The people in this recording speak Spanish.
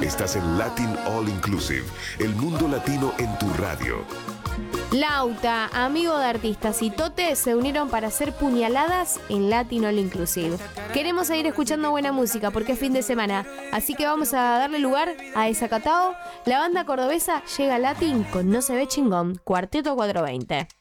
Estás en Latin All Inclusive, el mundo latino en tu radio. Lauta, Amigo de Artistas y Tote se unieron para hacer puñaladas en Latin All Inclusive. Queremos seguir escuchando buena música porque es fin de semana, así que vamos a darle lugar a Desacatado. La banda cordobesa llega a Latin con No se ve chingón, Cuarteto 420.